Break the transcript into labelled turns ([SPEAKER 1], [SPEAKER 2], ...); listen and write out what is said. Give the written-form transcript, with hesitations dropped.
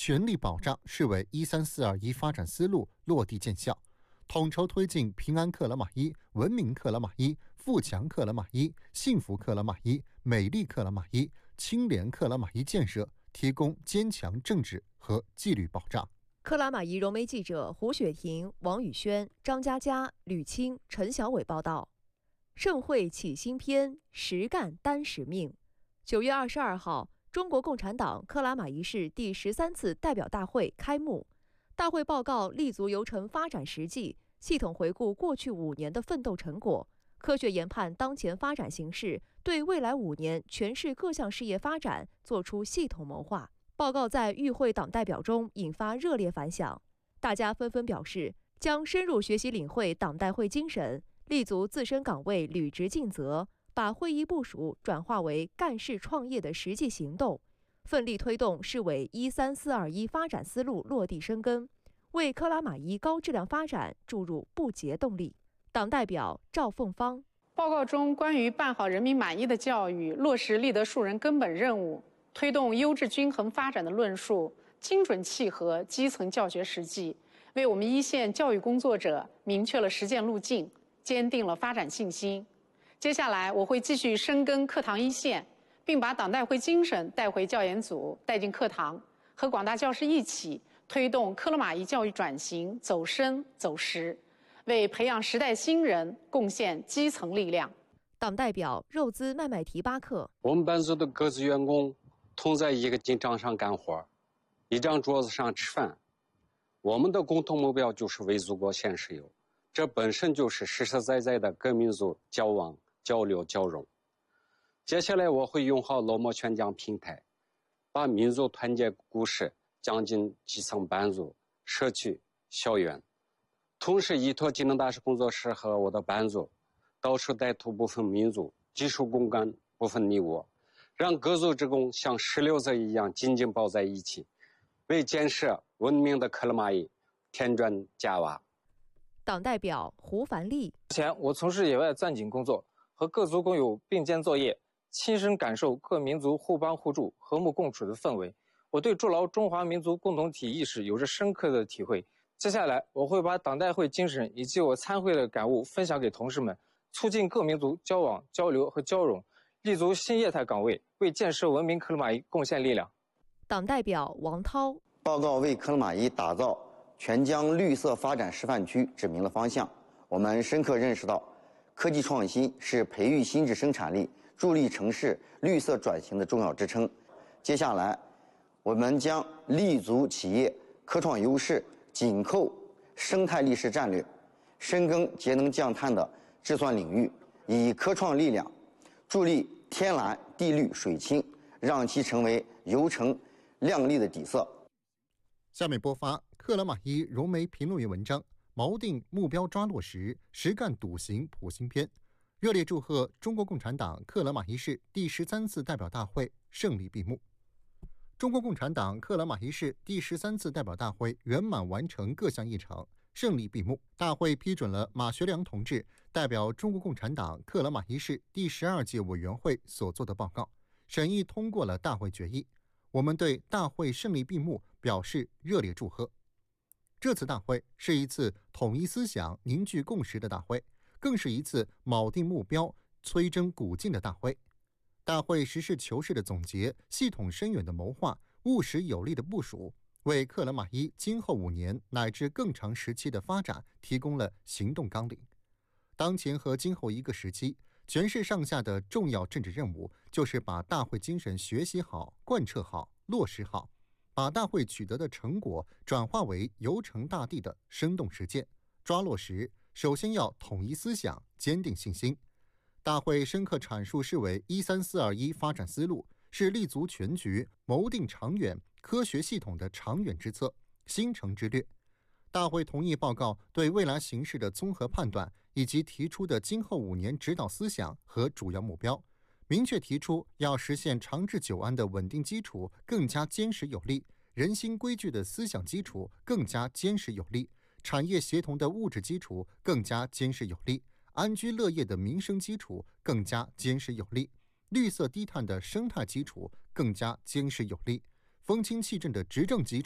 [SPEAKER 1] 全力保障视为13421发展思路落地见效，统筹推进平安克拉玛依、文明克拉玛依、富强克拉玛依、幸福克拉玛依、美丽克拉玛依、清廉克拉玛依建设提供坚强政治和纪律保障。
[SPEAKER 2] 克拉玛依融媒记者胡雪婷、王宇轩、张佳佳、吕青、陈小伟报道。盛会启新篇，实干担使命。9月22号，中国共产党克拉玛依市第13次代表大会开幕。大会报告立足游城发展实际，系统回顾过去5年的奋斗成果，科学研判当前发展形势，对未来5年全市各项事业发展作出系统谋划。报告在与会党代表中引发热烈反响，大家纷纷表示将深入学习领会党代会精神，立足自身岗位履职尽责，把会议部署转化为干事创业的实际行动，奋力推动市委13421发展思路落地生根，为克拉玛依高质量发展注入不竭动力。党代表赵凤芳：
[SPEAKER 3] 报告中关于办好人民满意的教育、落实立德树人根本任务、推动优质均衡发展的论述，精准契合基层教学实际，为我们一线教育工作者明确了实践路径，坚定了发展信心。接下来，我会继续深耕课堂一线，并把党代会精神带回教研组，带进课堂，和广大教师一起推动克拉玛依教育转型走深走实，为培养时代新人贡献基层力量。
[SPEAKER 2] 党代表肉孜麦麦提巴克：
[SPEAKER 4] 我们班组的各自员工同在一个金章上干活，一张桌子上吃饭。我们的共同目标就是为祖国献石油，这本身就是实实在在的各民族交往、交流、交融。接下来我会用好落寞宣讲平台，把民族团结故事讲进基层班组、社区、校园，同时依托技能大使工作室和我的班组，到处带图不分民族，技术骨干不分你我，让各族之功像石榴子一样紧紧抱在一起，为建设文明的克拉玛依添砖加瓦。
[SPEAKER 2] 党代表胡凡利：
[SPEAKER 5] 之前我从事野外钻井工作，和各族工友并肩作业，亲身感受各民族互帮互助、和睦共处的氛围，我对筑牢中华民族共同体意识有着深刻的体会。接下来，我会把党代会精神以及我参会的感悟分享给同事们，促进各民族交往、交流和交融，立足新业态岗位，为建设文明克拉玛依贡献力量。
[SPEAKER 2] 党代表王涛：
[SPEAKER 6] 报告为克拉玛依打造全疆绿色发展示范区指明了方向。我们深刻认识到，科技创新是培育新质生产力、助力城市绿色转型的重要支撑。接下来，我们将立足企业科创优势，紧扣生态历史战略，深耕节能降碳的制算领域，以科创力量助力天蓝、地绿、水清，让其成为游城亮丽的底色。
[SPEAKER 1] 下面播发克拉玛依融媒评论员文章：锚定目标抓落实，实干笃行普新篇。热烈祝贺中国共产党克拉玛依市第13次代表大会胜利闭幕。中国共产党克拉玛依市第13次代表大会圆满完成各项议程，胜利闭幕。大会批准了马学良同志代表中国共产党克拉玛依市第12届委员会所做的报告，审议通过了大会决议。我们对大会胜利闭幕表示热烈祝贺。这次大会是一次统一思想、凝聚共识的大会，更是一次铆定目标、催征鼓劲的大会。大会实事求是的总结，系统深远的谋划，务实有力的部署，为克拉玛依今后5年乃至更长时期的发展提供了行动纲领。当前和今后一个时期，全市上下的重要政治任务就是把大会精神学习好、贯彻好、落实好，把大会取得的成果转化为游城大地的生动实践。抓落实，首先要统一思想，坚定信心。大会深刻阐述市委13421发展思路，是立足全局、谋定长远、科学系统的长远之策、新城之略。大会同意报告对未来形势的综合判断，以及提出的今后5年指导思想和主要目标，明确提出要实现长治久安的稳定基础更加坚实有力，人心归聚的思想基础更加坚实有力，产业协同的物质基础更加坚实有力，安居乐业的民生基础更加坚实有力，绿色低碳的生态基础更加坚实有力，风清气正的执政基础